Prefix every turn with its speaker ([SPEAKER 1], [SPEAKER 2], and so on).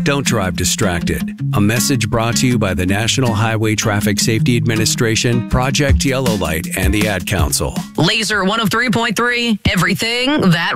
[SPEAKER 1] Don't drive distracted. A message brought to you by the National Highway Traffic Safety Administration, Project Yellow Light, and the Ad Council.
[SPEAKER 2] Laser 103.3, everything that